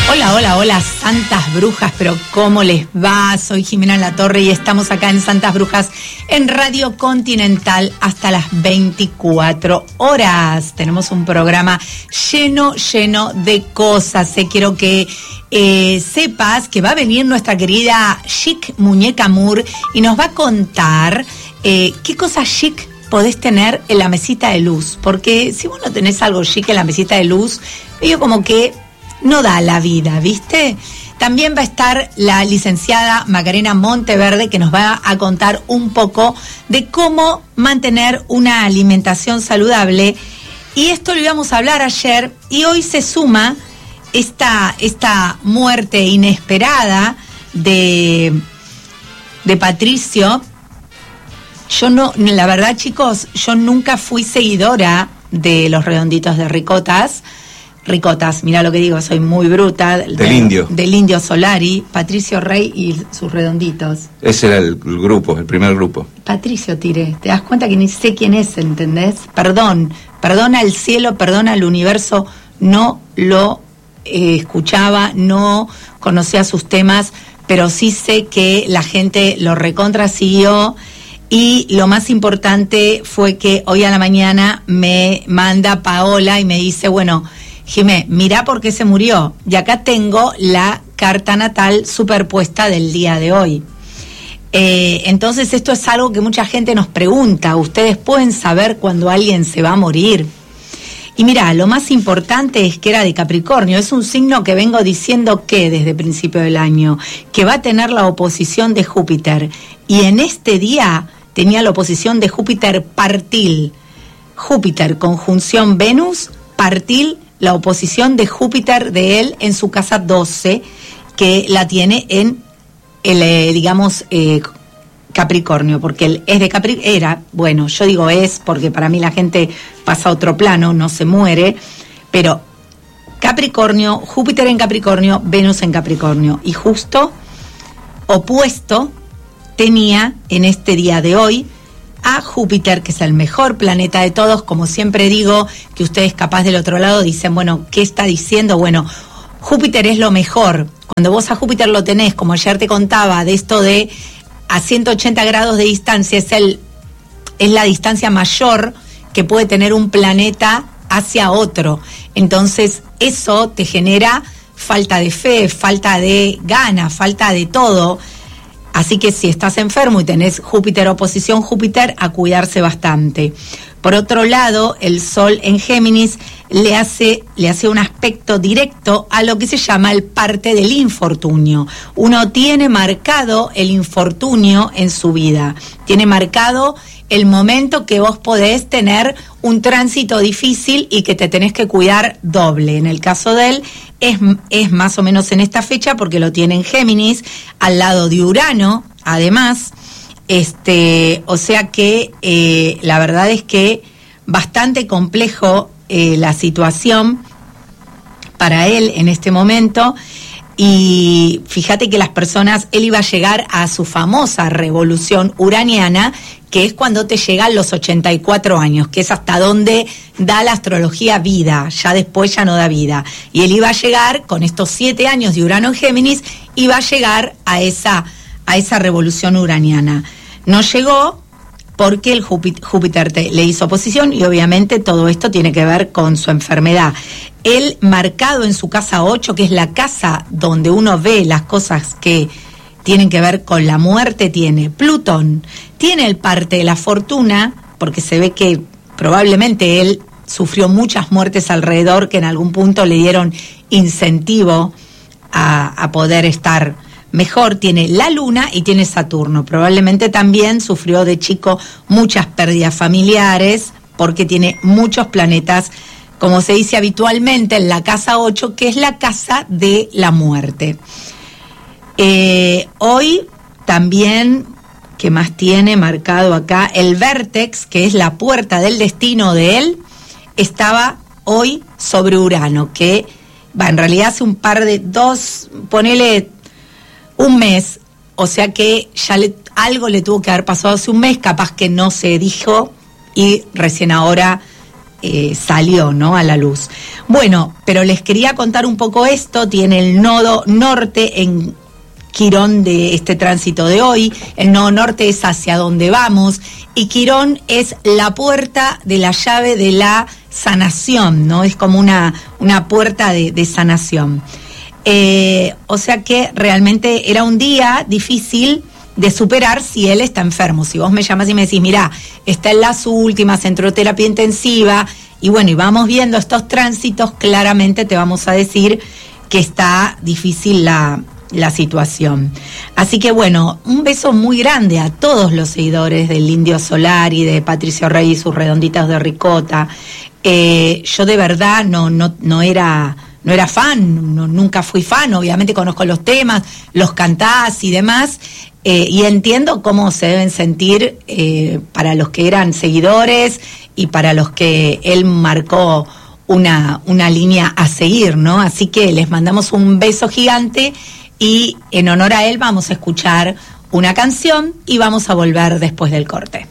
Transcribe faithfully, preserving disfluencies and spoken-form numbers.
Hola, hola, hola, Santas Brujas, pero ¿cómo les va? Soy Jimena Latorre y estamos acá en Santas Brujas en Radio Continental hasta las veinticuatro horas. Tenemos un programa lleno, lleno de cosas. Eh, quiero que eh, sepas que va a venir nuestra querida Chic Muñeca Moore y nos va a contar eh, qué cosas chic podés tener en la mesita de luz. Porque si vos no tenés algo chic en la mesita de luz, medio como que no da la vida, ¿viste? También va a estar la licenciada Macarena Monteverde, que nos va a contar un poco de cómo mantener una alimentación saludable. Y esto lo íbamos a hablar ayer, y hoy se suma esta, esta muerte inesperada de, de Patricio. Yo no, la verdad, chicos, yo nunca fui seguidora de los redonditos de ricotas. Ricotas, mirá lo que digo, soy muy bruta. Del de, indio. Del indio Solari, Patricio Rey y sus redonditos. Ese era el, el grupo, el primer grupo. Patricio tiré, te das cuenta que ni sé quién es, ¿entendés? Perdón, perdona al cielo, perdona al universo, no lo eh, escuchaba, no conocía sus temas, pero sí sé que la gente lo recontra siguió. Y lo más importante fue que hoy a la mañana me manda Paola y me dice, bueno, Jimé, mirá por qué se murió. Y acá tengo la carta natal superpuesta del día de hoy. Eh, entonces esto es algo que mucha gente nos pregunta. ¿Ustedes pueden saber cuándo alguien se va a morir? Y mirá, lo más importante es que era de Capricornio. Es un signo que vengo diciendo que desde el principio del año, que va a tener la oposición de Júpiter. Y en este día tenía la oposición de Júpiter partil. Júpiter conjunción Venus, partil, la oposición de Júpiter de él en su casa doce, que la tiene en el, eh, digamos, eh, Capricornio, porque él es de Capricornio, era, bueno, yo digo es, porque para mí la gente pasa a otro plano, no se muere, pero Capricornio, Júpiter en Capricornio, Venus en Capricornio, y justo opuesto tenía en este día de hoy a Júpiter, que es el mejor planeta de todos. Como siempre digo, que ustedes capaz del otro lado dicen, bueno, ¿qué está diciendo? Bueno, Júpiter es lo mejor. Cuando vos a Júpiter lo tenés, como ayer te contaba, de esto de a ciento ochenta grados de distancia, es, el, es la distancia mayor que puede tener un planeta hacia otro. Entonces, eso te genera falta de fe, falta de ganas, falta de todo. Así que si estás enfermo y tenés Júpiter oposición Júpiter, a cuidarse bastante. Por otro lado, el Sol en Géminis le hace, le hace un aspecto directo a lo que se llama el parte del infortunio. Uno tiene marcado el infortunio en su vida, tiene marcado el momento que vos podés tener un tránsito difícil y que te tenés que cuidar doble. En el caso de él, es, es más o menos en esta fecha porque lo tiene en Géminis, al lado de Urano, además. Este, o sea que eh, la verdad es que bastante complejo eh, la situación para él en este momento. Y fíjate que las personas, él iba a llegar a su famosa revolución uraniana, que es cuando te llegan los ochenta y cuatro años, que es hasta donde da la astrología vida, ya después ya no da vida. Y él iba a llegar, con estos siete años de Urano en Géminis, iba a llegar a esa, a esa revolución uraniana. No llegó porque el Júpiter, Júpiter te, le hizo oposición y obviamente todo esto tiene que ver con su enfermedad. Él marcado en su casa ocho, que es la casa donde uno ve las cosas que tienen que ver con la muerte, tiene Plutón, tiene el parte de la fortuna, porque se ve que probablemente él sufrió muchas muertes alrededor que en algún punto le dieron incentivo a, a poder estar mejor. Tiene la Luna y tiene Saturno. Probablemente también sufrió de chico muchas pérdidas familiares porque tiene muchos planetas, como se dice habitualmente, en la casa ocho, que es la casa de la muerte. Eh, hoy también, ¿qué más tiene marcado acá? El vértex, que es la puerta del destino de él, estaba hoy sobre Urano, que va, en realidad hace un par de, dos, ponele un mes, o sea que ya le, algo le tuvo que haber pasado hace un mes, capaz que no se dijo y recién ahora eh, salió, ¿no?, a la luz. Bueno, pero les quería contar un poco esto. Tiene el nodo norte en Quirón de este tránsito de hoy. El nodo norte es hacia donde vamos, y Quirón es la puerta de la llave de la sanación, ¿no? Es como una, una puerta de, de sanación. Eh, o sea que realmente era un día difícil de superar si él está enfermo. Si vos me llamas y me decís, mirá, está en las últimas, entró en terapia intensiva, y bueno, y vamos viendo estos tránsitos, claramente te vamos a decir que está difícil la, la situación. Así que bueno, un beso muy grande a todos los seguidores del Indio Solar y de Patricio Rey y sus redonditas de ricota. Eh, yo de verdad no, no, no era... No era fan, no, nunca fui fan, obviamente conozco los temas, los cantás y demás, eh, y entiendo cómo se deben sentir eh, para los que eran seguidores y para los que él marcó una, una línea a seguir, ¿no? Así que les mandamos un beso gigante y en honor a él vamos a escuchar una canción y vamos a volver después del corte.